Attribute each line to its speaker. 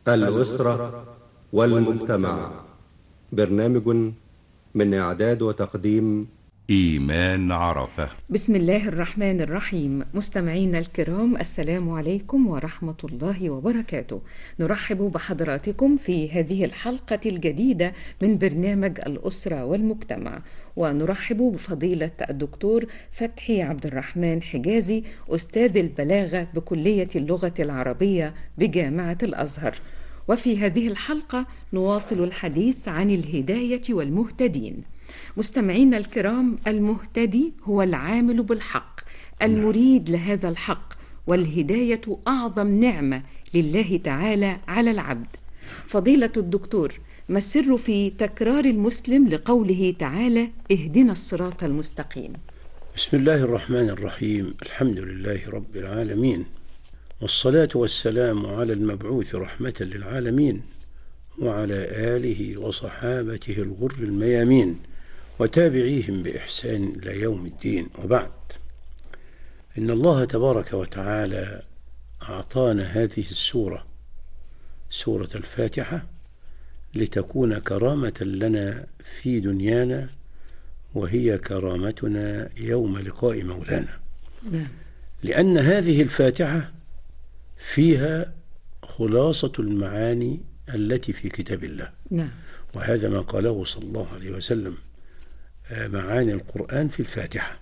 Speaker 1: الأسرة والمجتمع. برنامج من إعداد وتقديم
Speaker 2: إيمان عرفة.
Speaker 3: بسم الله الرحمن الرحيم. مستمعينا الكرام، السلام عليكم ورحمة الله وبركاته. نرحب بحضراتكم في هذه الحلقة الجديدة من برنامج الأسرة والمجتمع، ونرحب بفضيلة الدكتور فتحي عبد الرحمن حجازي، أستاذ البلاغة بكلية اللغة العربية بجامعة الأزهر. وفي هذه الحلقة نواصل الحديث عن الهداية والمهتدين. مستمعينا الكرام، المهتدي هو العامل بالحق المريد لهذا الحق، والهداية أعظم نعمة لله تعالى على العبد. فضيلة الدكتور، ما السر في تكرار المسلم لقوله تعالى اهدنا الصراط المستقيم؟
Speaker 4: بسم الله الرحمن الرحيم. الحمد لله رب العالمين، والصلاة والسلام على المبعوث رحمة للعالمين، وعلى آله وصحابته الغر الميامين، وتابعيهم بإحسان إلى يوم الدين. وبعد، إن الله تبارك وتعالى أعطانا هذه السورة، سورة الفاتحة، لتكون كرامة لنا في دنيانا، وهي كرامتنا يوم لقاء مولانا. لأن هذه الفاتحة فيها خلاصة المعاني التي في كتاب الله. وهذا ما قاله صلى الله عليه وسلم: معاني القرآن في الفاتحة.